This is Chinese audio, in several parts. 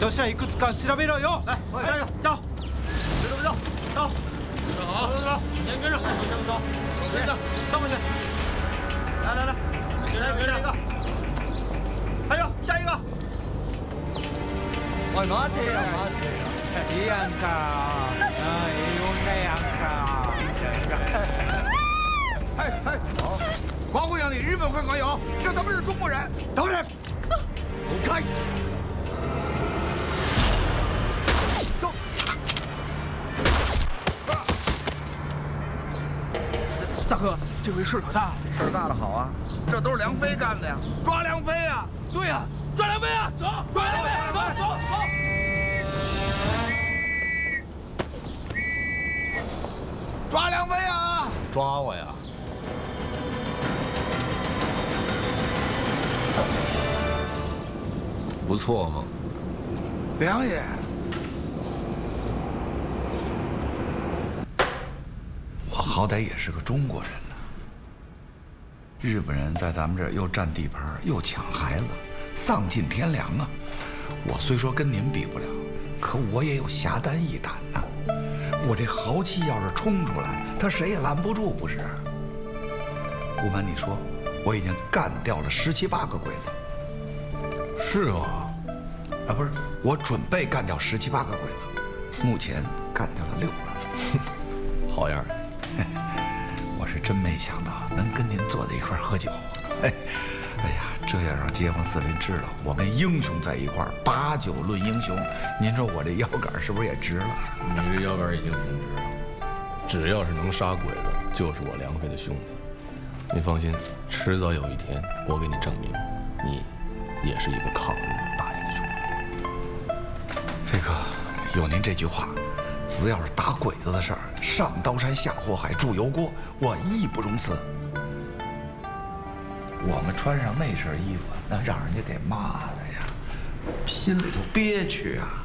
よっしゃ、いくつか調べろよ。 来，加油，加油！走，走，走，好，走，走，先跟着，走，走，跟着，上过去。来来来，给这个，还有下一个。 おい待てよ待てよ。いいやんか。いい女やんか。 哎哎，花姑娘里日本混合有，这他妈是中国人！等人，走开！ 大哥，这回事可大了。 事儿大了好啊，这都是梁飞干的呀！抓梁飞呀！ 对呀，抓梁飞啊！走，抓梁飞，走走走。 抓梁飞啊！ 抓我呀！不错嘛。 梁爷，我好歹也是个中国人呢。日本人在咱们这儿又占地盘又抢孩子，丧尽天良啊！我虽说跟您比不了，可我也有侠肝义胆呐。我这豪气要是冲出来，他谁也拦不住，不是？不瞒你说，我已经干掉了17、18个鬼子。 是吗？ 啊，不是，我准备干掉17、18个鬼子，目前干掉了6个。 好样！ 我是真没想到能跟您坐在一块儿喝酒。哎呀，这要让街坊四邻知道我跟英雄在一块儿把酒论英雄，您说我这腰杆是不是也直了？ 你这腰杆已经挺直了。只要是能杀鬼的，就是我梁飞的兄弟。你放心，迟早有一天，我给你证明，你也是一个抗日的大英雄。 飞哥，有您这句话，只要是打鬼子的事儿，上刀山下火海住油锅，我义不容辞。我们穿上那身衣服，那让人家给骂的呀，心里头憋屈啊。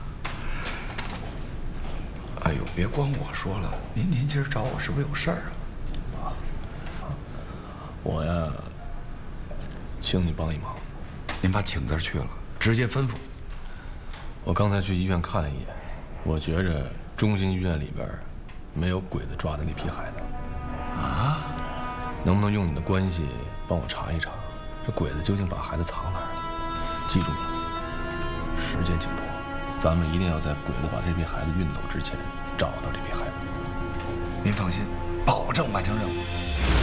哎呦，别光我说了，您今儿找我是不是有事儿啊？ 我呀，请你帮一忙。 您把请字去了，直接吩咐。 我刚才去医院看了一眼，我觉着中心医院里边没有鬼子抓的那批孩子。 啊？ 能不能用你的关系帮我查一查，这鬼子究竟把孩子藏哪儿了？记住了，时间紧迫，咱们一定要在鬼子把这批孩子运走之前找到这批孩子。 您放心，保证完成任务。